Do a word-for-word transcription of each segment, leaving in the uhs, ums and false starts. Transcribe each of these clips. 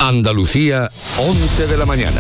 Andalucía, once de la mañana.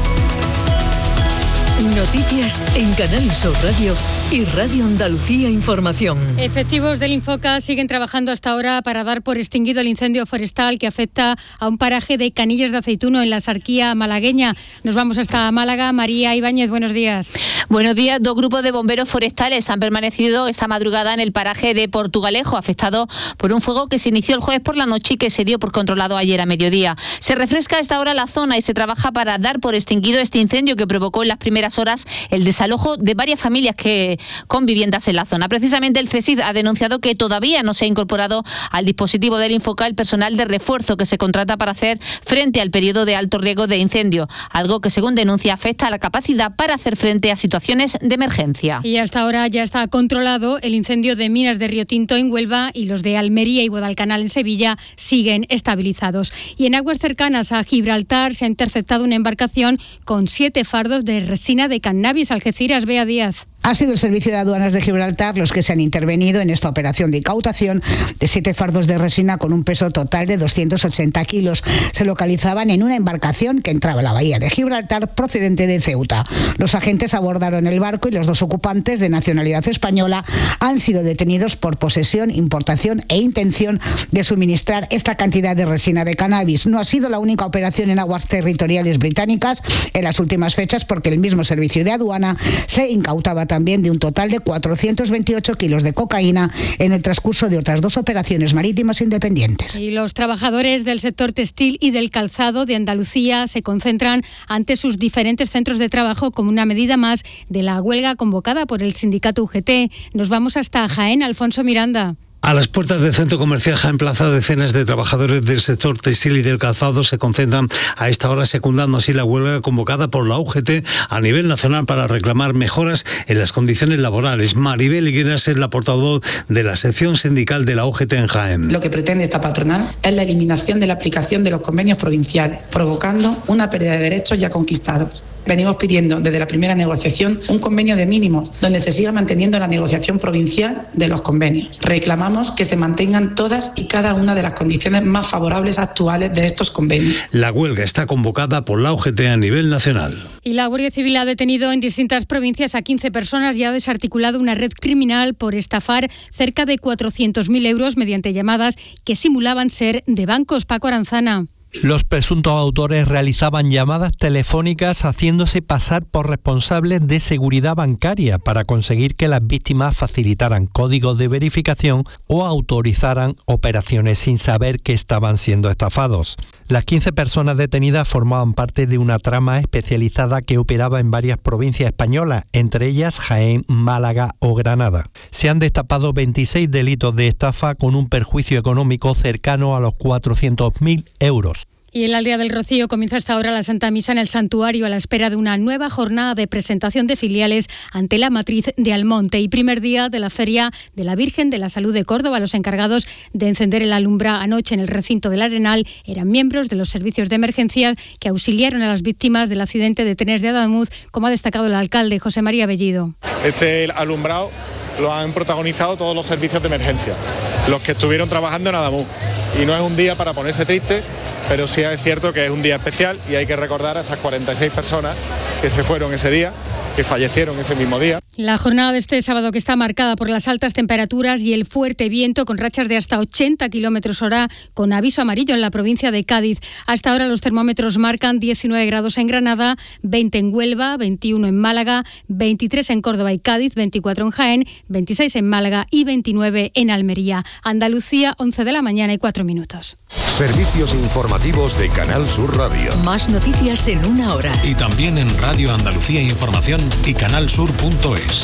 Noticias en Canal Sur Radio y Radio Andalucía Información. Efectivos del Infoca siguen trabajando hasta ahora para dar por extinguido el incendio forestal que afecta a un paraje de Canillas de Aceituno en la Sarquía malagueña. Nos vamos hasta Málaga. María Ibáñez, buenos días. Buenos días. Dos grupos de bomberos forestales han permanecido esta madrugada en el paraje de Portugalejo, afectado por un fuego que se inició el jueves por la noche y que se dio por controlado ayer a mediodía. Se refresca a esta hora la zona y se trabaja para dar por extinguido este incendio que provocó en las primeras horas el desalojo de varias familias que con viviendas en la zona. Precisamente el C S I D ha denunciado que todavía no se ha incorporado al dispositivo del Infoca el personal de refuerzo que se contrata para hacer frente al periodo de alto riesgo de incendio, algo que según denuncia afecta a la capacidad para hacer frente a situaciones de emergencia. Y hasta ahora ya está controlado el incendio de minas de Río Tinto en Huelva y los de Almería y Guadalcanal en Sevilla siguen estabilizados. Y en aguas cercanas a Gibraltar se ha interceptado una embarcación con siete fardos de resina de cannabis. Algeciras, Bea Díaz. Ha sido el Servicio de Aduanas de Gibraltar los que se han intervenido en esta operación de incautación de siete fardos de resina con un peso total de doscientos ochenta kilos. Se localizaban en una embarcación que entraba a la bahía de Gibraltar procedente de Ceuta. Los agentes abordaron el barco y los dos ocupantes de nacionalidad española han sido detenidos por posesión, importación e intención de suministrar esta cantidad de resina de cannabis. No ha sido la única operación en aguas territoriales británicas en las últimas fechas, porque el mismo Servicio de Aduana se incautaba también de un total de cuatrocientos veintiocho kilos de cocaína en el transcurso de otras dos operaciones marítimas independientes. Y los trabajadores del sector textil y del calzado de Andalucía se concentran ante sus diferentes centros de trabajo como una medida más de la huelga convocada por el sindicato U G T. Nos vamos hasta Jaén. Alfonso Miranda. A las puertas del Centro Comercial Jaén Plaza, decenas de trabajadores del sector textil y del calzado se concentran a esta hora, secundando así la huelga convocada por la U G T a nivel nacional para reclamar mejoras en las condiciones laborales. Maribel Higueras es la portavoz de la sección sindical de la U G T en Jaén. Lo que pretende esta patronal es la eliminación de la aplicación de los convenios provinciales, provocando una pérdida de derechos ya conquistados. Venimos pidiendo desde la primera negociación un convenio de mínimos donde se siga manteniendo la negociación provincial de los convenios. Reclamamos que se mantengan todas y cada una de las condiciones más favorables actuales de estos convenios. La huelga está convocada por la U G T a nivel nacional. Y la Guardia Civil ha detenido en distintas provincias a quince personas y ha desarticulado una red criminal por estafar cerca de cuatrocientos mil euros mediante llamadas que simulaban ser de bancos. Paco Aranzana. Los presuntos autores realizaban llamadas telefónicas haciéndose pasar por responsables de seguridad bancaria para conseguir que las víctimas facilitaran códigos de verificación o autorizaran operaciones sin saber que estaban siendo estafados. Las quince personas detenidas formaban parte de una trama especializada que operaba en varias provincias españolas, entre ellas Jaén, Málaga o Granada. Se han destapado veintiséis delitos de estafa con un perjuicio económico cercano a los cuatrocientos mil euros. Y en la Aldea del Rocío comienza hasta ahora la Santa Misa en el santuario a la espera de una nueva jornada de presentación de filiales ante la matriz de Almonte y primer día de la Feria de la Virgen de la Salud de Córdoba. Los encargados de encender el alumbra anoche en el recinto del Arenal eran miembros de los servicios de emergencia que auxiliaron a las víctimas del accidente de trenes de Adamuz, como ha destacado el alcalde José María Bellido. Este alumbrado lo han protagonizado todos los servicios de emergencia, los que estuvieron trabajando en Adamuz. Y no es un día para ponerse triste, pero sí es cierto que es un día especial y hay que recordar a esas cuarenta y seis personas que se fueron ese día, que fallecieron ese mismo día. La jornada de este sábado, que está marcada por las altas temperaturas y el fuerte viento con rachas de hasta ochenta kilómetros hora, con aviso amarillo en la provincia de Cádiz. Hasta ahora los termómetros marcan diecinueve grados en Granada, veinte en Huelva, veintiuno en Málaga, veintitrés en Córdoba y Cádiz, veinticuatro en Jaén, veintiséis en Málaga y veintinueve en Almería. Andalucía, once de la mañana y cuatro minutos. Servicios informativos de Canal Sur Radio. Más noticias en una hora. Y también en Radio Andalucía Información y canalsur punto es.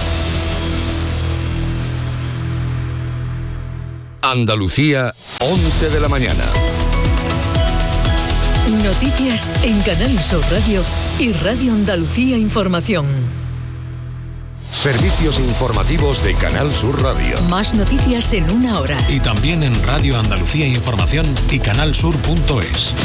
Andalucía, once de la mañana. Noticias en Canal Sur Radio y Radio Andalucía Información. Servicios informativos de Canal Sur Radio. Más noticias en una hora. Y también en Radio Andalucía Información y canalsur punto es.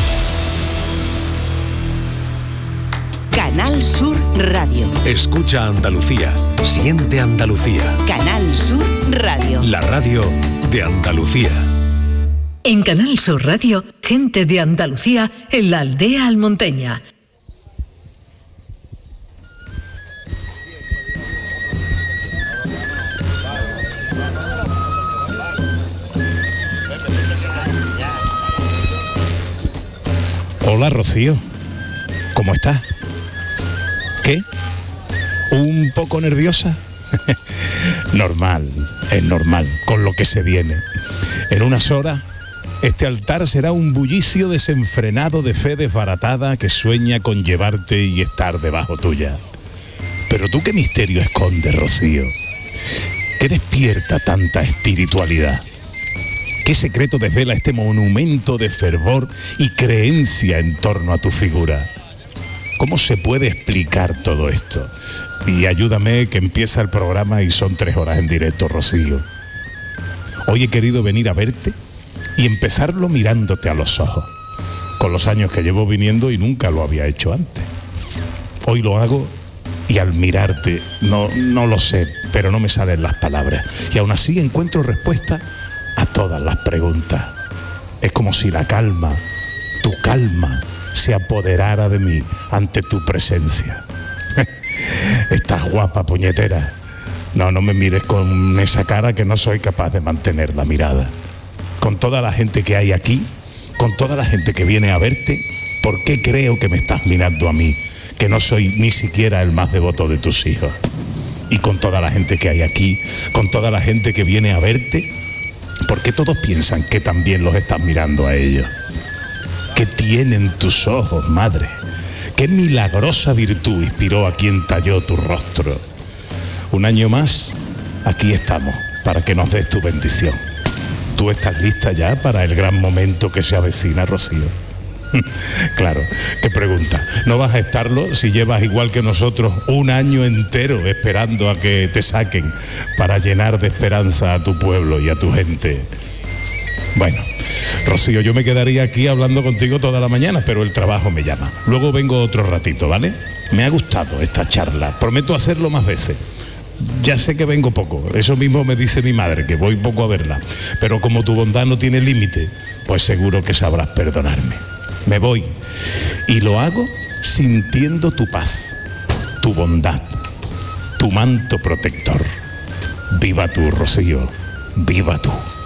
Canal Sur Radio. Escucha Andalucía. Siente Andalucía. Canal Sur Radio. La radio de Andalucía. En Canal Sur Radio, gente de Andalucía en la aldea almonteña. Hola, Rocío. ¿Cómo estás? ¿Qué? ¿Un poco nerviosa? Normal, es normal, con lo que se viene. En unas horas, este altar será un bullicio desenfrenado de fe desbaratada que sueña con llevarte y estar debajo tuya. Pero tú, ¿qué misterio escondes, Rocío? ¿Qué despierta tanta espiritualidad? ¿Qué secreto desvela este monumento de fervor y creencia en torno a tu figura? ¿Cómo se puede explicar todo esto? Y ayúdame, que empieza el programa y son tres horas en directo, Rocío. Hoy he querido venir a verte y empezarlo mirándote a los ojos, con los años que llevo viniendo y nunca lo había hecho antes. Hoy lo hago y al mirarte, no, no lo sé, pero no me salen las palabras. Y aún así encuentro respuesta a todas las preguntas. Es como si la calma, tu calma, se apoderara de mí ante tu presencia. Estás guapa, puñetera. No, no me mires con esa cara, que no soy capaz de mantener la mirada. Con toda la gente que hay aquí, con toda la gente que viene a verte, ¿por qué creo que me estás mirando a mí, que no soy ni siquiera el más devoto de tus hijos? Y con toda la gente que hay aquí, con toda la gente que viene a verte, ¿por qué todos piensan que también los estás mirando a ellos? ¿Qué tienen tus ojos, madre? ¿Qué milagrosa virtud inspiró a quien talló tu rostro? Un año más, aquí estamos, para que nos des tu bendición. ¿Tú estás lista ya para el gran momento que se avecina, Rocío? Claro, qué pregunta. No vas a estarlo si llevas, igual que nosotros, un año entero esperando a que te saquen para llenar de esperanza a tu pueblo y a tu gente. Bueno, Rocío, yo me quedaría aquí hablando contigo toda la mañana, pero el trabajo me llama. Luego vengo otro ratito, ¿vale? Me ha gustado esta charla, prometo hacerlo más veces. Ya sé que vengo poco, eso mismo me dice mi madre, que voy poco a verla, pero como tu bondad no tiene límite, pues seguro que sabrás perdonarme. Me voy y lo hago sintiendo tu paz, tu bondad, tu manto protector. Viva tú, Rocío, viva tú.